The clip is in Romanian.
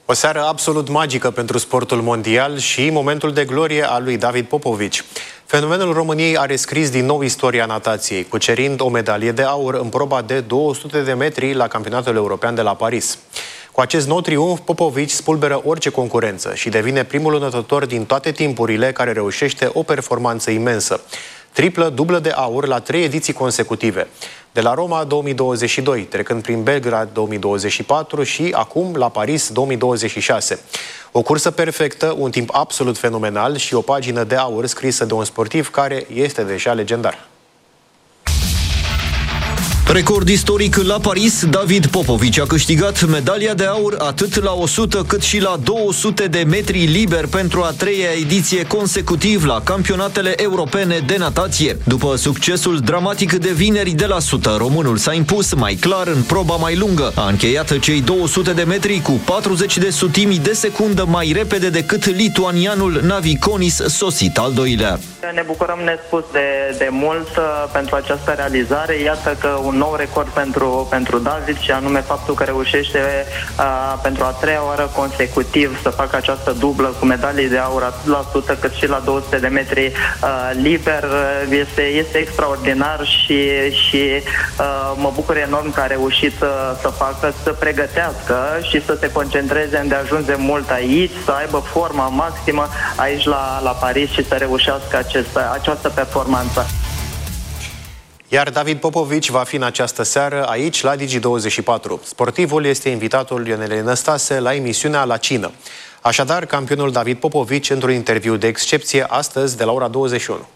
O seară absolut magică pentru sportul mondial și momentul de glorie al lui David Popovici. Fenomenul României a rescris din nou istoria natației, cucerind o medalie de aur în proba de 200 de metri la Campionatul European de la Paris. Cu acest nou triumf, Popovici spulberă orice concurență și devine primul nătător din toate timpurile care reușește o performanță imensă. Triplă, dublă de aur la 3 ediții consecutive. De la Roma 2022, trecând prin Belgrad 2024 și acum la Paris 2026. O cursă perfectă, un timp absolut fenomenal și o pagină de aur scrisă de un sportiv care este deja legendar. Record istoric la Paris, David Popovici a câștigat medalia de aur atât la 100 cât și la 200 de metri liber pentru a 3-a ediție consecutiv la campionatele europene de natație. După succesul dramatic de vineri de la 100, românul s-a impus mai clar în proba mai lungă. A încheiat cei 200 de metri cu 40 de sutimi de secundă mai repede decât lituanianul Navikonis, sosit al doilea. Ne bucurăm nespus de mult pentru această realizare. Iată că un nou record pentru David, și anume faptul că reușește pentru a 3-a oară consecutiv să facă această dublă cu medalii de aur atât la 100 cât și la 200 de metri liber. Este extraordinar și mă bucur enorm că a reușit să facă, să pregătească și să se concentreze îndeajuns de mult aici, să aibă forma maximă aici la Paris și să reușească această performanță. Iar David Popovici va fi în această seară aici la Digi24. Sportivul este invitatul Ionelei Năstase la emisiunea La Cină. Așadar, campionul David Popovici într-un interviu de excepție astăzi de la ora 21.